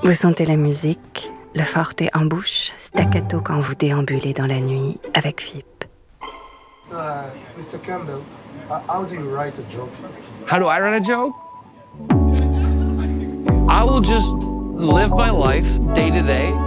Vous sentez la musique, le forte en bouche, staccato quand vous déambulez dans la nuit avec Phip. Mr. Campbell, how do you write a joke? How do I write a joke? I will just live my life day to day